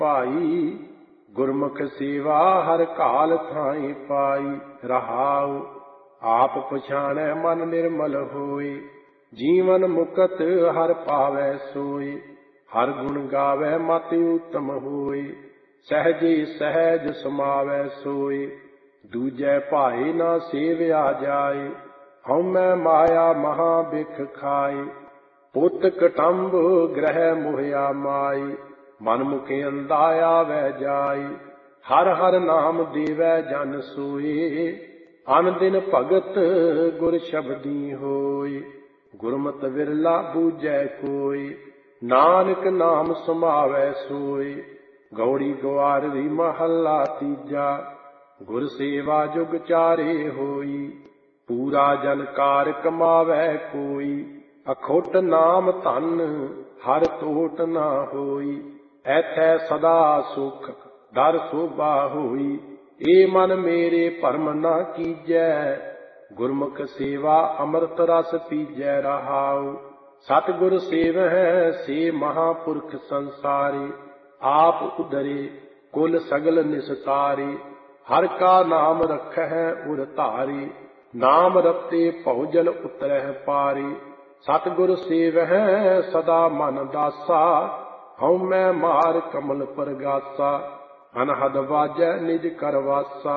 ਭਾਈ। ਗੁਰਮੁਖ ਸੇਵਾ ਹਰ ਕਾਲ ਥਾਈ ਪਾਈ। ਰਹਾਉ ਆਪ ਪਛਾਣੈ ਮਨ ਨਿਰਮਲ ਹੋਏ। ਜੀਵਨ ਮੁਕਤ ਹਰ ਪਾਵੈ ਸੋਏ। ਹਰ ਗੁਣ ਗਾਵੈ ਮਤਿ ਉਤਮ ਹੋਏ। ਸਹਿਜੇ ਸਹਿਜ ਸਮਾਵੈ ਸੋਏ। ਦੂਜੈ ਭਾਏ ਨਾ ਸੇਵਿਆ ਜਾਏ। ਹਉਮੈ ਮਾਇਆ ਮਹਾ ਬਿਖ ਖਾਏ। ਪੁੱਤ ਕਟੰਬ ਗ੍ਰਹਿ ਮੋਹਿਆ ਮਾਈ। ਮਨ ਮੁਖ ਅੰਧਾ ਆਵੈ ਜਾਈ। ਹਰ ਹਰ ਨਾਮ ਦੇਵੈ ਜਨ ਸੋਏ। ਅਨ ਦਿਨ ਭਗਤ ਗੁਰ ਸ਼ਬਦੀ ਹੋਏ। ਗੁਰਮਤਿ ਵਿਰਲਾ ਬੂਝੈ ਕੋਇ। ਨਾਨਕ ਨਾਮ ਸਮਾਵੈ ਸੋਏ। ਗੌੜੀ ਗਵਾਰੜੀ ਮਹੱਲਾ ਤੀਜਾ। ਗੁਰ ਸੇਵਾ ਜੁਗ ਚਾਰੇ ਹੋਈ। ਪੂਰਾ ਜਨ ਕਾਰ ਕਮਾਵੈ ਕੋਈ। ਅਖੁੱਟ ਨਾਮ ਧਨ ਹਰ ਤੋਟ ਨਾ ਹੋਈ। ਐਥੈ ਸਦਾ ਸੁਖ ਦਰ ਸੋਭਾ ਹੋਈ। ਏ ਮਨ ਮੇਰੇ ਭਰਮ ਨਾ ਕੀਜੈ। ਗੁਰਮੁਖ ਸੇਵਾ ਅੰਮ੍ਰਿਤ ਰਸ ਪੀਜੈ। ਰਹਾਉ ਸਤਿਗੁਰ ਸੇਵਹਿ ਸੇ ਮਹਾਂਪੁਰਖ ਸੰਸਾਰੇ। ਆਪ ਉਦਰੇ ਕੁਲ ਸਗਲ ਨਿਸਤਾਰੇ। ਹਰ ਕਾ ਨਾਮ ਰਖਹਿ ਉਰ ਧਾਰੇ। ਨਾਮ ਰਤੇ ਭਉਜਲ ਉਤਰਹਿ ਪਾਰੇ। ਸਤਿਗੁਰ ਸੇਵਹਿ ਸਦਾ ਮਨ ਦਾਸਾ। ਹਉਮੈ ਮਾਰ ਕਮਲ ਪਰਗਾਸਾ। ਅਨਹਦ ਵਾਜੈ ਨਿਜ ਕਰ ਵਾਸਾ।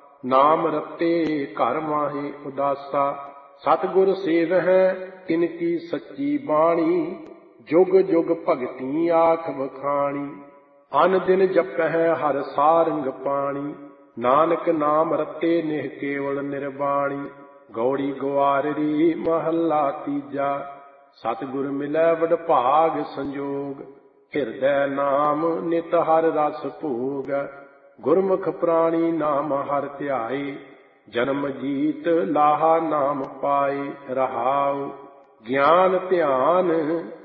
ਨਾਮ ਰਤੇ ਘਰ ਮਾਹੇ ਉਦਾਸਾ। ਸਤਿਗੁਰ ਸੇਵਹਿ ਤਿਨ ਕੀ ਸੱਚੀ ਬਾਣੀ। ਜੁਗ ਜੁਗ ਭਗਤੀ ਆਖ ਵਖਾਣੀ। ਅਨ ਦਿਨ ਜਪਹਿ ਹਰ ਸਾਰੰਗ ਪਾਣੀ। ਨਾਨਕ ਨਾਮ ਰਤੇ ਨਿਹ ਕੇਵਲ ਨਿਰਬਾਣੀ। ਗੌੜੀ ਗਵਾਰੜੀ ਮਹੱਲਾ ਤੀਜਾ। ਸਤਿਗੁਰ ਮਿਲੈ ਵਡਭਾਗ ਸੰਜੋਗ। ਹਿਰਦੈ ਨਾਮ ਨਿਤ ਹਰ ਰਸ ਭੋਗ। ਗੁਰਮੁਖ ਪ੍ਰਾਣੀ ਨਾਮ ਹਰਿ ਧਿਆਏ। ਜਨਮ ਜੀਤ ਲਾਹਾ ਨਾਮ ਪਾਏ। ਰਹਾਉ ਗਿਆਨ ਧਿਆਨ